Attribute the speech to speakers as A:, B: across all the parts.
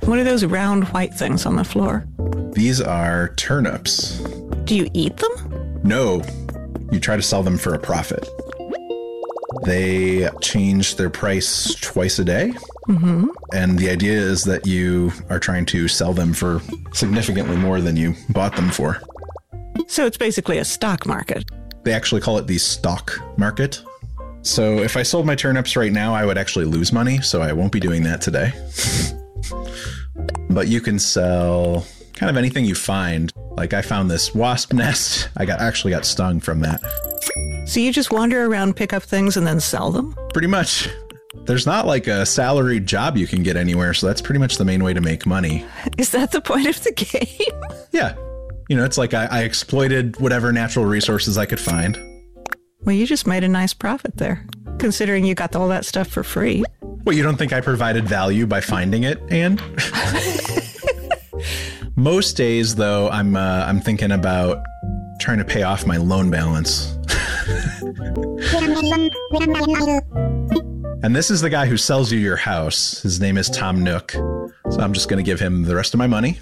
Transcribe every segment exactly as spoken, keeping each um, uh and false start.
A: What are those round white things on the floor?
B: These are turnips.
A: Do you eat them?
B: No. You try to sell them for a profit. They change their price twice a day.
A: Mm-hmm.
B: And the idea is that you are trying to sell them for significantly more than you bought them for.
A: So it's basically a stock market.
B: They actually call it the stock market. So if I sold my turnips right now, I would actually lose money. So I won't be doing that today. But you can sell kind of anything you find. Like I found this wasp nest. I got actually got stung from that.
A: So you just wander around, pick up things, and then sell them?
B: Pretty much. There's not like a salaried job you can get anywhere. So that's pretty much the main way to make money.
A: Is that the point of the game?
B: Yeah. You know, it's like I, I exploited whatever natural resources I could find.
A: Well, you just made a nice profit there, considering you got all that stuff for free.
B: Well, you don't think I provided value by finding it, Anne? Most days, though, I'm uh, I'm thinking about trying to pay off my loan balance. And this is the guy who sells you your house. His name is Tom Nook. So I'm just going to give him the rest of my money.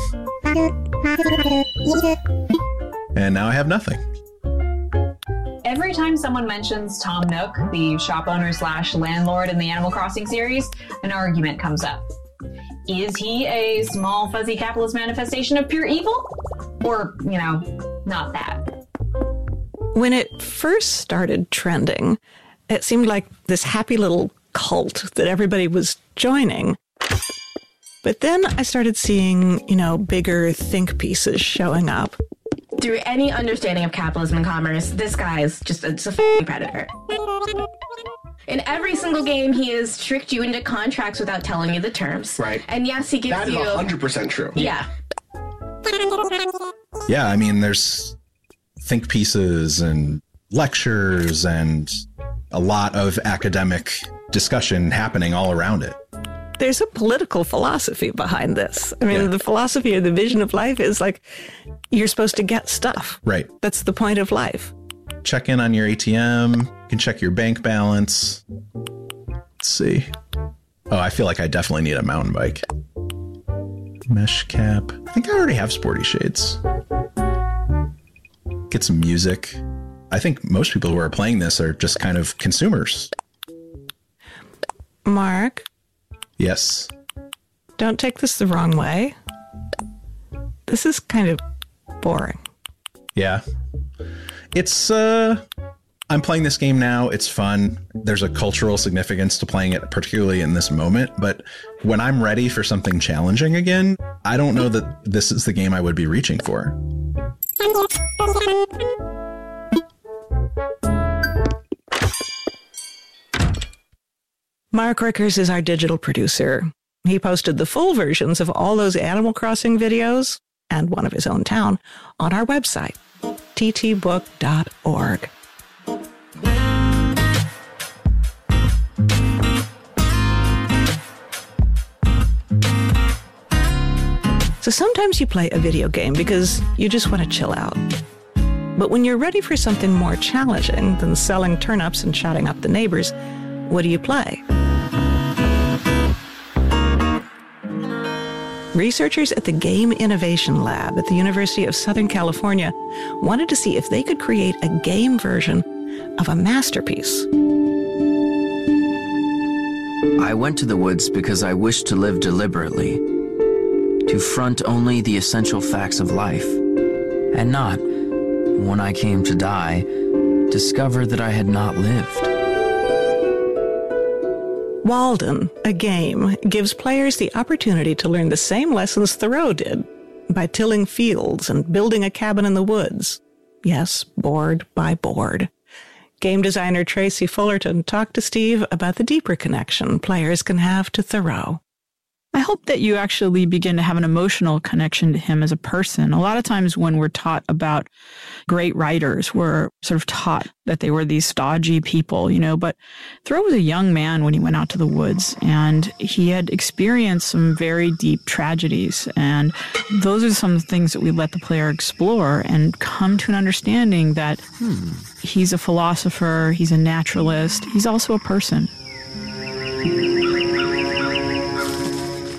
B: And now I have nothing.
C: Every time someone mentions Tom Nook, the shop owner slash landlord in the Animal Crossing series, an argument comes up. Is he a small, fuzzy capitalist manifestation of pure evil? Or, you know, not that?
A: When it first started trending, it seemed like this happy little cult that everybody was joining. But then I started seeing, you know, bigger think pieces showing up.
D: Through any understanding of capitalism and commerce, this guy is just a, just a f***ing predator. In every single game, he has tricked you into contracts without telling you the terms.
E: Right.
D: And yes, he gives
E: that is
D: you...
E: one hundred percent true.
D: Yeah.
B: Yeah, I mean, there's think pieces and lectures and a lot of academic discussion happening all around it.
A: There's a political philosophy behind this. I mean, yeah. The philosophy or the vision of life is like, you're supposed to get stuff.
B: Right.
A: That's the point of life.
B: Check in on your A T M. You can check your bank balance. Let's see. Oh, I feel like I definitely need a mountain bike. Mesh cap. I think I already have sporty shades. Get some music. I think most people who are playing this are just kind of consumers.
A: Mark?
B: Yes?
A: Don't take this the wrong way. This is kind of boring.
B: Yeah. It's, uh... I'm playing this game now. It's fun. There's a cultural significance to playing it, particularly in this moment. But when I'm ready for something challenging again, I don't know that this is the game I would be reaching for.
A: Mark Rickers is our digital producer. He posted the full versions of all those Animal Crossing videos, and one of his own town, on our website, t t book dot org. So sometimes you play a video game because you just want to chill out. But when you're ready for something more challenging than selling turnips and shouting up the neighbors, what do you play? Researchers at the Game Innovation Lab at the University of Southern California wanted to see if they could create a game version of a masterpiece.
F: I went to the woods because I wished to live deliberately, to front only the essential facts of life, and not, when I came to die, discover that I had not lived.
A: Walden, a game, gives players the opportunity to learn the same lessons Thoreau did by tilling fields and building a cabin in the woods. Yes, board by board. Game designer Tracy Fullerton talked to Steve about the deeper connection players can have to Thoreau.
G: I hope that you actually begin to have an emotional connection to him as a person. A lot of times when we're taught about great writers, we're sort of taught that they were these stodgy people, you know, but Thoreau was a young man when he went out to the woods, and he had experienced some very deep tragedies. And those are some of the things that we let the player explore and come to an understanding that hmm, he's a philosopher, he's a naturalist, he's also a person.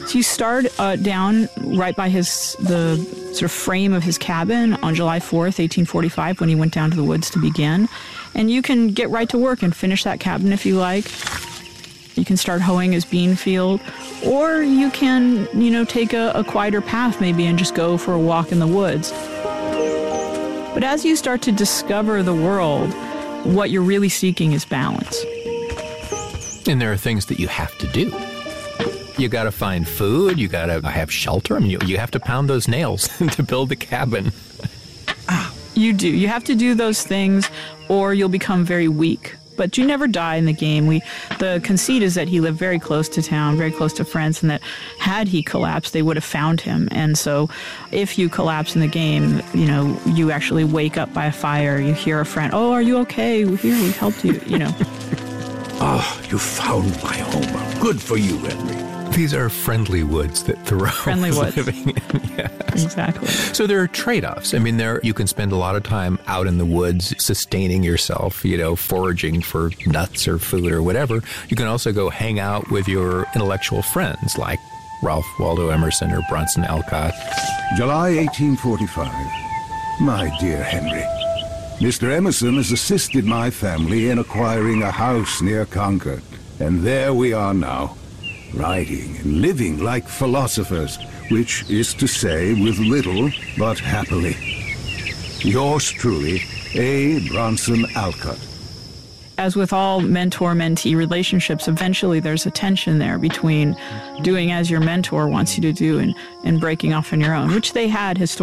G: So you start uh, down right by his the sort of frame of his cabin on July fourth, eighteen forty-five, when he went down to the woods to begin. And you can get right to work and finish that cabin if you like. You can start hoeing his bean field, or you can, you know, take a, a quieter path maybe and just go for a walk in the woods. But as you start to discover the world, what you're really seeking is balance.
E: And there are things that you have to do. You got to find food. You got to have shelter. I mean, you, you have to pound those nails to build the cabin.
G: You do. You have to do those things, or you'll become very weak. But you never die in the game. We, the conceit is that he lived very close to town, very close to friends, and that had he collapsed, they would have found him. And so if you collapse in the game, you know, you actually wake up by a fire, you hear a friend, oh, are you okay? We're here, we helped you, you know.
H: Ah, you found my home. Good for you, Henry.
E: These are friendly woods that Thoreau
G: Friendly
E: is
G: woods.
E: living in. Yes.
G: Exactly.
E: So there are trade-offs. I mean, there you can spend a lot of time out in the woods sustaining yourself, you know, foraging for nuts or food or whatever. You can also go hang out with your intellectual friends like Ralph Waldo Emerson or Bronson Alcott.
H: July eighteen forty-five. My dear Henry, Mister Emerson has assisted my family in acquiring a house near Concord. And there we are now, writing and living like philosophers, which is to say with little but happily. Yours truly, A. Bronson Alcott.
G: As with all mentor-mentee relationships, eventually there's a tension there between doing as your mentor wants you to do and, and breaking off on your own, which they had historically.